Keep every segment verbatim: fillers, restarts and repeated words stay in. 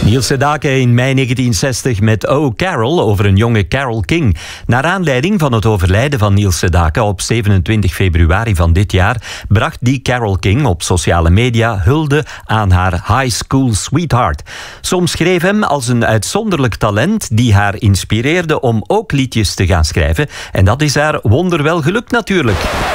Niels Sedaka in mei negentien zestig met Oh Carol over een jonge Carole King. Naar aanleiding van het overlijden van Niels Sedaka op zevenentwintig februari van dit jaar bracht die Carole King op sociale media hulde aan haar high school sweetheart. Ze omschreef hem als een uitzonderlijk talent die haar inspireerde om ook liedjes te gaan schrijven. En dat is haar wonderwel gelukt natuurlijk.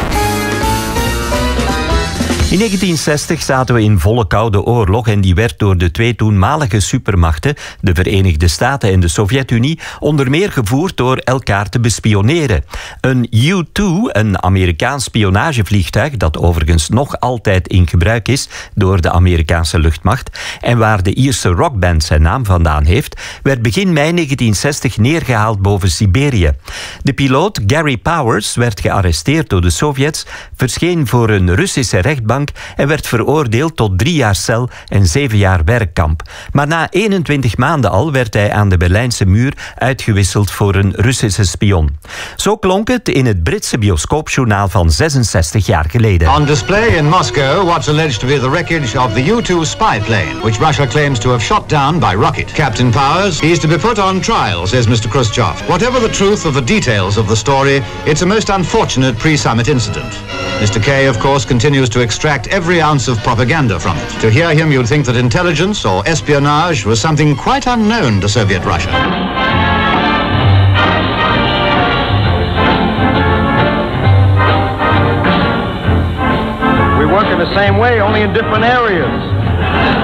In negentien zestig zaten we in volle Koude Oorlog en die werd door de twee toenmalige supermachten, de Verenigde Staten en de Sovjet-Unie, onder meer gevoerd door elkaar te bespioneren. Een U twee, een Amerikaans spionagevliegtuig, dat overigens nog altijd in gebruik is door de Amerikaanse luchtmacht en waar de Ierse rockband zijn naam vandaan heeft, werd begin mei negentien zestig neergehaald boven Siberië. De piloot Gary Powers werd gearresteerd door de Sovjets, verscheen voor een Russische rechtbank en werd veroordeeld tot drie jaar cel en zeven jaar werkkamp. Maar na eenentwintig maanden al werd hij aan de Berlijnse muur uitgewisseld voor een Russische spion. Zo klonk het in het Britse bioscoopjournaal van zesenzestig jaar geleden. On display in Moscow what's alleged to be the wreckage of the U two spy plane, which Russia claims to have shot down by rocket. Captain Powers, he is to be put on trial, says Mister Khrushchev. Whatever the truth of the details of the story, it's a most unfortunate pre-summit incident. Mister K, of course, continues to extract every ounce of propaganda from it. To hear him, you'd think that intelligence or espionage was something quite unknown to Soviet Russia. We work in the same way, only in different areas.